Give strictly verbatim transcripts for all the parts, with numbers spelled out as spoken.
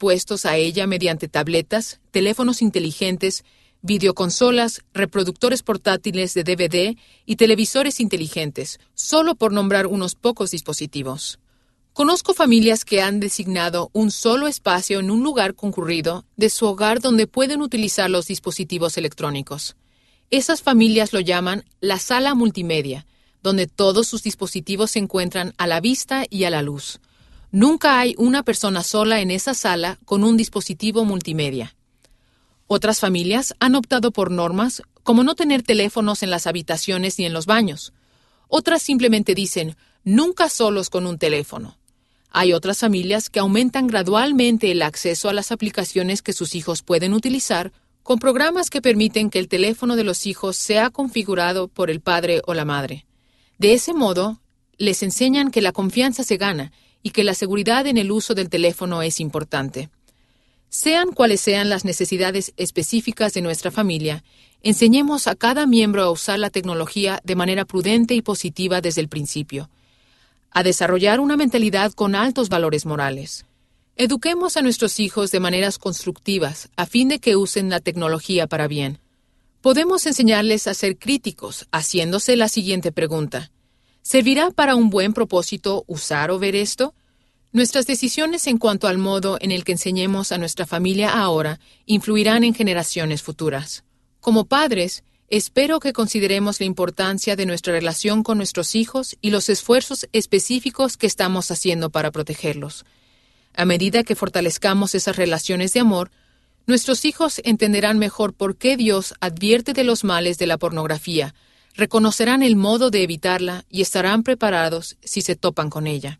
expuestos a ella mediante tabletas, teléfonos inteligentes, videoconsolas, reproductores portátiles de D V D y televisores inteligentes, solo por nombrar unos pocos dispositivos. Conozco familias que han designado un solo espacio en un lugar concurrido de su hogar donde pueden utilizar los dispositivos electrónicos. Esas familias lo llaman la sala multimedia, donde todos sus dispositivos se encuentran a la vista y a la luz. Nunca hay una persona sola en esa sala con un dispositivo multimedia. Otras familias han optado por normas como no tener teléfonos en las habitaciones ni en los baños. Otras simplemente dicen, nunca solos con un teléfono. Hay otras familias que aumentan gradualmente el acceso a las aplicaciones que sus hijos pueden utilizar con programas que permiten que el teléfono de los hijos sea configurado por el padre o la madre. De ese modo, les enseñan que la confianza se gana y que la seguridad en el uso del teléfono es importante. Sean cuales sean las necesidades específicas de nuestra familia, enseñemos a cada miembro a usar la tecnología de manera prudente y positiva desde el principio, a desarrollar una mentalidad con altos valores morales. Eduquemos a nuestros hijos de maneras constructivas a fin de que usen la tecnología para bien. Podemos enseñarles a ser críticos haciéndose la siguiente pregunta. ¿Servirá para un buen propósito usar o ver esto? Nuestras decisiones en cuanto al modo en el que enseñemos a nuestra familia ahora influirán en generaciones futuras. Como padres, espero que consideremos la importancia de nuestra relación con nuestros hijos y los esfuerzos específicos que estamos haciendo para protegerlos. A medida que fortalezcamos esas relaciones de amor, nuestros hijos entenderán mejor por qué Dios advierte de los males de la pornografía, reconocerán el modo de evitarla y estarán preparados si se topan con ella.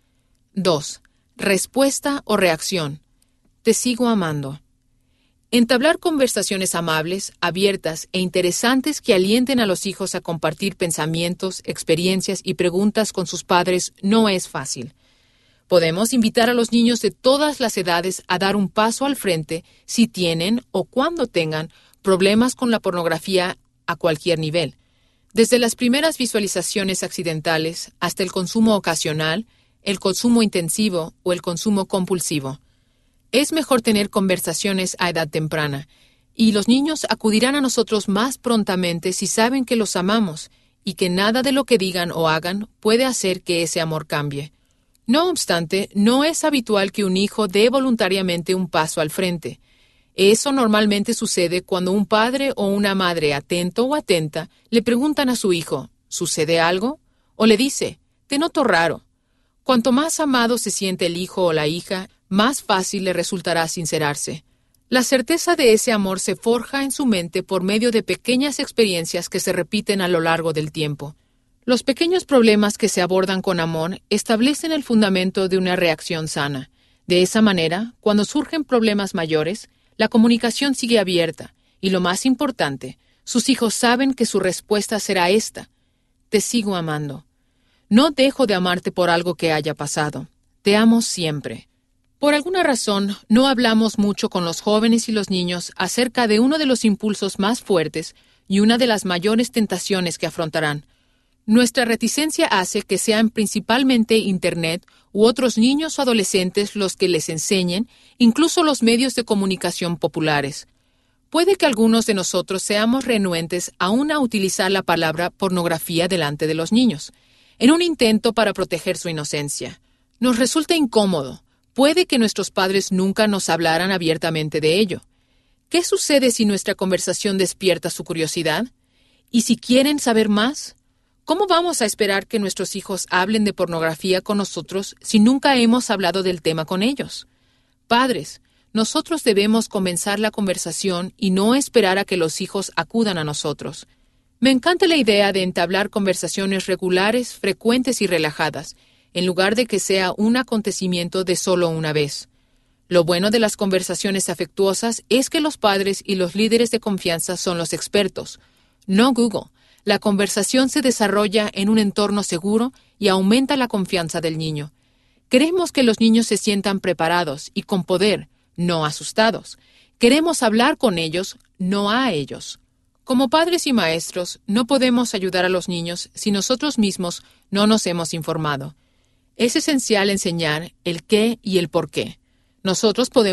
dos. Respuesta o reacción. Te sigo amando. Entablar conversaciones amables, abiertas e interesantes que alienten a los hijos a compartir pensamientos, experiencias y preguntas con sus padres no es fácil. Podemos invitar a los niños de todas las edades a dar un paso al frente si tienen o cuando tengan problemas con la pornografía a cualquier nivel, desde las primeras visualizaciones accidentales hasta el consumo ocasional, el consumo intensivo o el consumo compulsivo. Es mejor tener conversaciones a edad temprana, y los niños acudirán a nosotros más prontamente si saben que los amamos y que nada de lo que digan o hagan puede hacer que ese amor cambie. No obstante, no es habitual que un hijo dé voluntariamente un paso al frente. Eso normalmente sucede cuando un padre o una madre atento o atenta le preguntan a su hijo, ¿sucede algo? O le dice, te noto raro. Cuanto más amado se siente el hijo o la hija, más fácil le resultará sincerarse. La certeza de ese amor se forja en su mente por medio de pequeñas experiencias que se repiten a lo largo del tiempo. Los pequeños problemas que se abordan con amor establecen el fundamento de una reacción sana. De esa manera, cuando surgen problemas mayores, la comunicación sigue abierta y, lo más importante, sus hijos saben que su respuesta será esta: te sigo amando. No dejo de amarte por algo que haya pasado. Te amo siempre. Por alguna razón, no hablamos mucho con los jóvenes y los niños acerca de uno de los impulsos más fuertes y una de las mayores tentaciones que afrontarán. Nuestra reticencia hace que sean principalmente Internet u otros niños o adolescentes los que les enseñen, incluso los medios de comunicación populares. Puede que algunos de nosotros seamos renuentes aún a utilizar la palabra pornografía delante de los niños, en un intento para proteger su inocencia. Nos resulta incómodo. Puede que nuestros padres nunca nos hablaran abiertamente de ello. ¿Qué sucede si nuestra conversación despierta su curiosidad? ¿Y si quieren saber más? ¿Cómo vamos a esperar que nuestros hijos hablen de pornografía con nosotros si nunca hemos hablado del tema con ellos? Padres, nosotros debemos comenzar la conversación y no esperar a que los hijos acudan a nosotros. Me encanta la idea de entablar conversaciones regulares, frecuentes y relajadas, en lugar de que sea un acontecimiento de solo una vez. Lo bueno de las conversaciones afectuosas es que los padres y los líderes de confianza son los expertos, no Google. La conversación se desarrolla en un entorno seguro y aumenta la confianza del niño. Queremos que los niños se sientan preparados y con poder, no asustados. Queremos hablar con ellos, no a ellos. Como padres y maestros, no podemos ayudar a los niños si nosotros mismos no nos hemos informado. Es esencial enseñar el qué y el por qué. Nosotros podemos